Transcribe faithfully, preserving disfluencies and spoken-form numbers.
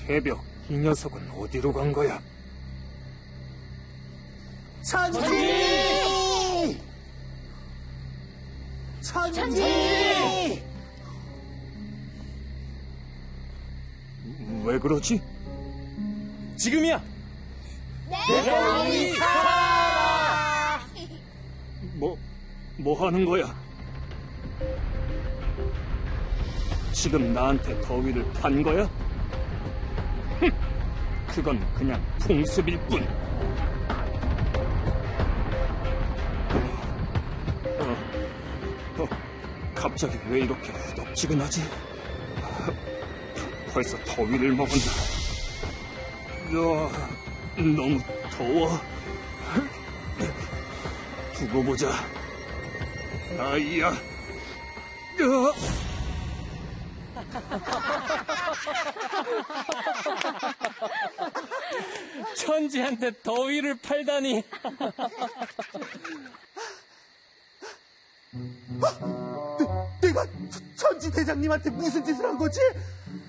해벽, 이 녀석은 어디로 간 거야? 천지! 천지! 천지! 왜 그러지? 지금이야! 내 영이 살아! 뭐, 뭐 하는 거야? 지금 나한테 더위를 판 거야? 흠, 그건 그냥 풍습일 뿐. 어, 어, 갑자기 왜 이렇게 후덥지근하지? 벌써 더위를 먹었나? 야, 너무 더워. 두고 보자. 아이야. 야. 천지한테 더위를 팔다니. 내, 내가 천지 대장님한테 무슨 짓을 한 거지?